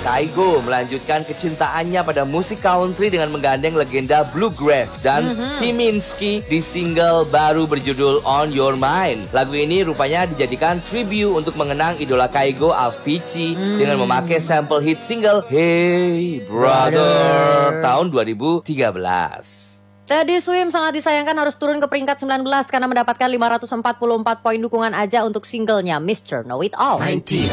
Kygo melanjutkan kecintaannya pada musik country dengan menggandeng legenda bluegrass dan Kaminsky di single baru berjudul On Your Mind. Lagu ini rupanya dijadikan tribute untuk mengenang idola Kygo, Avicii, dengan memakai sampel hit single Hey Brother tahun 2013. Teddy Swim sangat disayangkan harus turun ke peringkat 19 karena mendapatkan 544 poin dukungan aja untuk singlenya Mr. Know It All.